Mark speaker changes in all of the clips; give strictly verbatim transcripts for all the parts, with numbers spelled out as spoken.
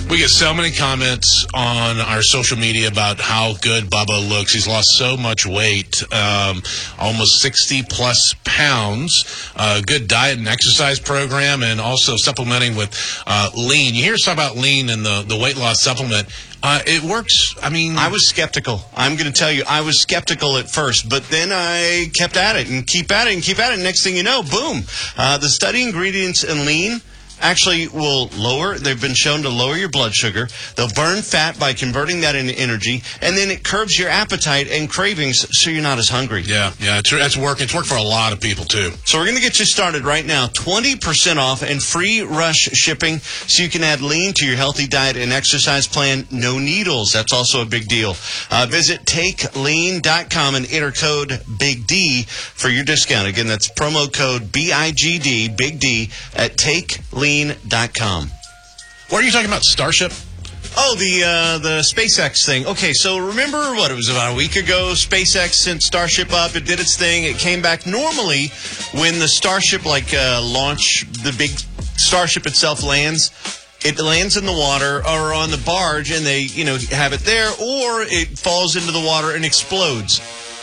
Speaker 1: We get so many comments on our social media about how good Bubba looks. He's lost so much weight, um, almost sixty plus pounds. Uh, good diet and exercise program, and also supplementing with uh, lean. You hear us talk about lean and the, the weight loss supplement. Uh, it works. I mean,
Speaker 2: I was skeptical. I'm going to tell you, I was skeptical at first, but then I kept at it and keep at it and keep at it. Next thing you know, boom. Uh, the study ingredients in lean actually will lower, they've been shown to lower your blood sugar. They'll burn fat by converting that into energy, and then it curbs your appetite and cravings so you're not as hungry.
Speaker 1: Yeah, yeah, it's, it's working. It's worked for a lot of people, too.
Speaker 2: So we're going to get you started right now. twenty percent off and free rush shipping so you can add lean to your healthy diet and exercise plan. No needles. That's also a big deal. Uh, visit take lean dot com and enter code Big D for your discount. Again, that's promo code B I G D, Big D, at take lean dot com.
Speaker 1: What are you talking about, Starship?
Speaker 2: Oh, the uh, the SpaceX thing. Okay, so remember what, it was about a week ago, SpaceX sent Starship up, it did its thing, it came back. Normally, when the Starship, like, uh, launch, the big Starship itself lands, it lands in the water or on the barge, and they, you know, have it there, or it falls into the water and explodes.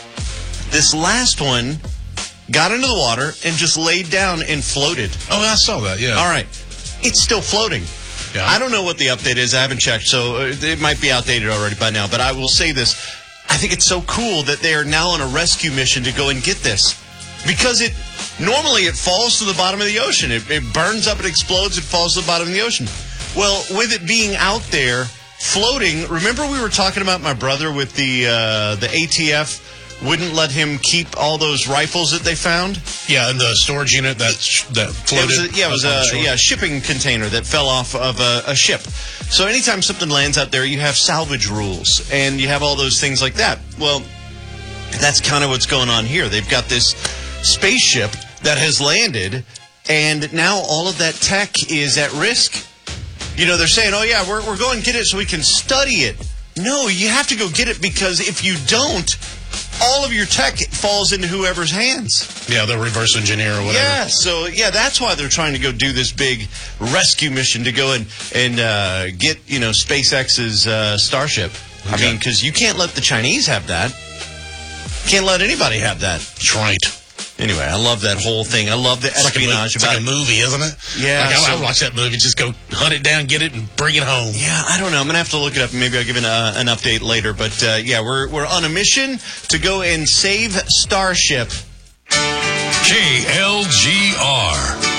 Speaker 2: This last one got into the water and just laid down and floated.
Speaker 1: Oh, I saw that, yeah.
Speaker 2: All right. It's still floating.
Speaker 1: Yeah.
Speaker 2: I don't know what the update is. I haven't checked, so it might be outdated already by now. But I will say this. I think it's so cool that they are now on a rescue mission to go and get this. Because it normally it falls to the bottom of the ocean. It, it burns up, it explodes, it falls to the bottom of the ocean. Well, with it being out there, floating, remember we were talking about my brother with the uh, the A T F wouldn't let him keep all those rifles that they found?
Speaker 1: Yeah, in the storage unit that that floated.
Speaker 2: It was a, yeah, it was a yeah, shipping container that fell off of a, a ship. So anytime something lands out there, you have salvage rules, and you have all those things like that. Well, that's kind of what's going on here. They've got this spaceship that has landed, and now all of that tech is at risk. You know, they're saying, oh, yeah, we're, we're going to get it so we can study it. No, you have to go get it, because if you don't, all of your tech falls into whoever's hands.
Speaker 1: Yeah, the reverse engineer or whatever.
Speaker 2: Yeah, so, yeah, that's why they're trying to go do this big rescue mission to go and, and uh, get, you know, SpaceX's uh, Starship. Okay. I mean, because you can't let the Chinese have that. Can't let anybody have that.
Speaker 1: That's right.
Speaker 2: Anyway, I love that whole thing. I love the
Speaker 1: it's
Speaker 2: espionage
Speaker 1: like a,
Speaker 2: about
Speaker 1: it's like a movie, isn't it?
Speaker 2: Yeah.
Speaker 1: Like,
Speaker 2: so,
Speaker 1: I, I watch that movie. Just go hunt it down, get it, and bring it home.
Speaker 2: Yeah, I don't know. I'm going to have to look it up, and maybe I'll give an, uh, an update later. But, uh, yeah, we're we're on a mission to go and save Starship.
Speaker 3: K L G R.